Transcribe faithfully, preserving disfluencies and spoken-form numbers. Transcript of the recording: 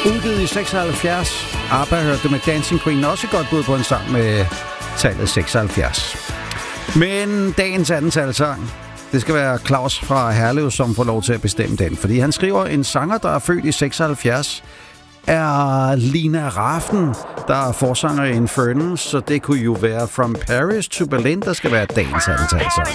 Udgivet i seksoghalvfjerds. ABBA hørte med Dancing Queen, også et godt bud på en sang med tallet seksoghalvfjerds. Men dagens andentalsang, det skal være Claus fra Herlev, som får lov til at bestemme den. Fordi han skriver, en sanger, der er født i seksoghalvfjerds, er Lina Rafn, der er forsanger i Infernal, så det kunne jo være From Paris to Berlin, der skal være dagens andentalsang.